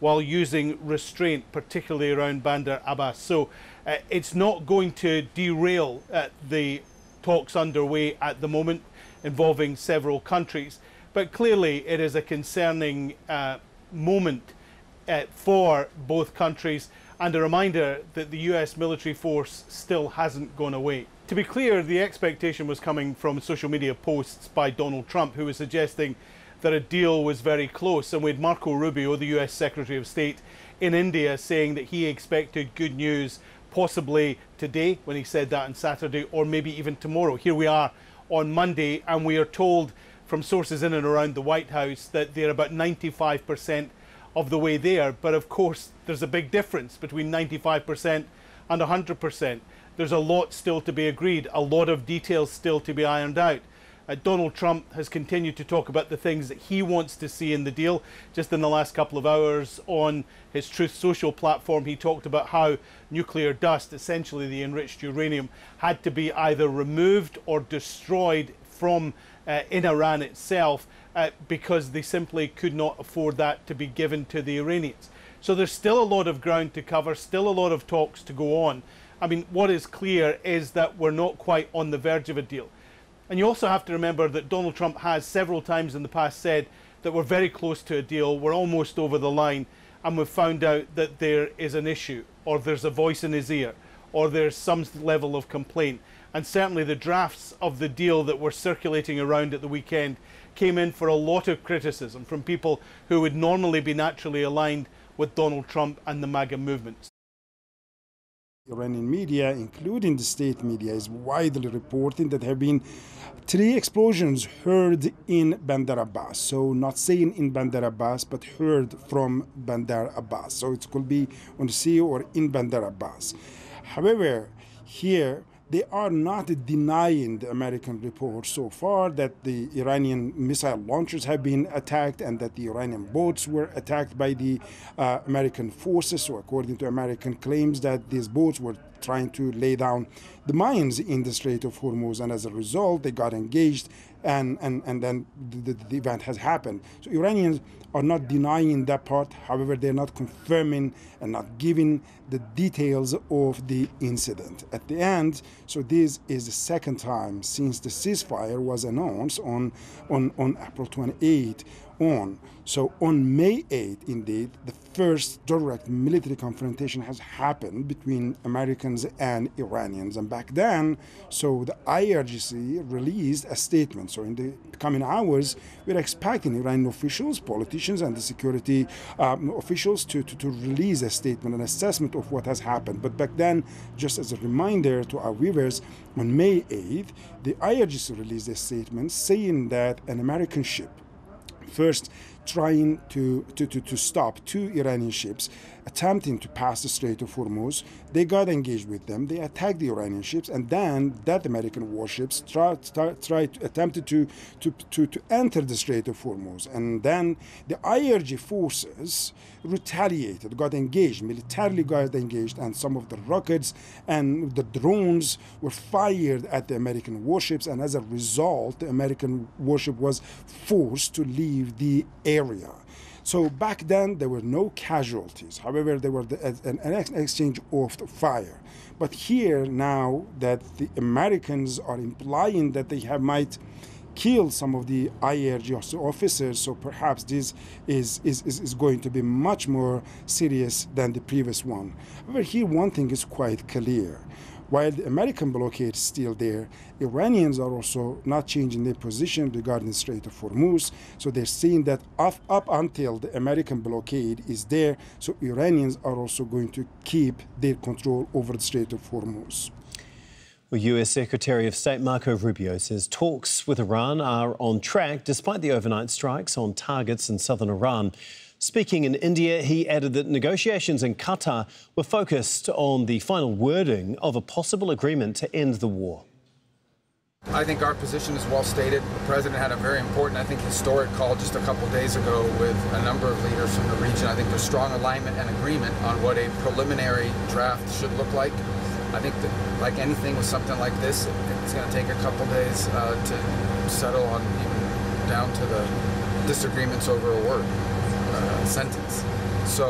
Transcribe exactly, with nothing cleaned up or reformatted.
while using restraint, particularly around Bandar Abbas. So uh, it's not going to derail uh, the talks underway at the moment involving several countries. But clearly it is a concerning uh, moment uh, for both countries, and a reminder that the U S military force still hasn't gone away. To be clear, the expectation was coming from social media posts by Donald Trump, who was suggesting that a deal was very close. And with Marco Rubio, the U S Secretary of State, in India saying that he expected good news possibly today, when he said that on Saturday, or maybe even tomorrow. Here we are on Monday, and we are told from sources in and around the White House that they're about ninety-five percent of the way there. But of course, there's a big difference between ninety-five percent and one hundred percent. There's a lot still to be agreed, a lot of details still to be ironed out. Uh, Donald Trump has continued to talk about the things that he wants to see in the deal. Just in the last couple of hours on his Truth Social platform, he talked about how nuclear dust, essentially the enriched uranium, had to be either removed or destroyed from uh, in Iran itself uh, because they simply could not afford that to be given to the Iranians. So there's still a lot of ground to cover, still a lot of talks to go on. I mean, what is clear is that we're not quite on the verge of a deal. And you also have to remember that Donald Trump has several times in the past said that we're very close to a deal, we're almost over the line, and we've found out that there is an issue, or there's a voice in his ear, or there's some level of complaint. And certainly the drafts of the deal that were circulating around at the weekend came in for a lot of criticism from people who would normally be naturally aligned with Donald Trump and the MAGA movement. Iranian media, including the state media, is widely reporting that there have been three explosions heard in Bandar Abbas. So not seen in Bandar Abbas, but heard from Bandar Abbas. So it could be on the sea or in Bandar Abbas. However, here they are not denying the American report so far that the Iranian missile launchers have been attacked and that the Iranian boats were attacked by the uh, American forces. So according to American claims that these boats were trying to lay down the mines in the Strait of Hormuz, and as a result they got engaged, and, and, and then the, the event has happened. So Iranians are not denying that part. However, they're not confirming and not giving the details of the incident. At the end, so this is the second time since the ceasefire was announced on, on, on April twenty-eighth on. So on May eighth, indeed, the first direct military confrontation has happened between Americans and Iranians. And back then, so the I R G C released a statement. So in the coming hours, we're expecting Iranian officials, politicians, and the security um, officials to, to, to release a statement, an assessment of what has happened. But back then, just as a reminder to our viewers, on May eighth, the I R G C released a statement saying that an American ship, first trying to, to, to, to stop two Iranian ships attempting to pass the Strait of Hormuz. They got engaged with them. They attacked the Iranian ships, and then that American warships tried, tried to, attempted to, to, to, to enter the Strait of Hormuz. And then the I R G forces retaliated, got engaged, militarily got engaged, and some of the rockets and the drones were fired at the American warships, and as a result, the American warship was forced to leave the area. So back then, there were no casualties. However, there were the, an, an exchange of fire. But here now that the Americans are implying that they have might kill some of the I R G officers, so perhaps this is, is, is going to be much more serious than the previous one. However, here one thing is quite clear. While the American blockade is still there, Iranians are also not changing their position regarding the Strait of Hormuz. So they're saying that up, up until the American blockade is there, so Iranians are also going to keep their control over the Strait of Hormuz. Well, U S Secretary of State Marco Rubio says talks with Iran are on track despite the overnight strikes on targets in southern Iran. Speaking in India, he added that negotiations in Qatar were focused on the final wording of a possible agreement to end the war. I think our position is well stated. The President had a very important, I think, historic call just a couple days ago with a number of leaders from the region. I think there's strong alignment and agreement on what a preliminary draft should look like. I think that, like anything with something like this, it's going to take a couple days uh, to settle on, even down to the disagreements over a word. Uh, sentence.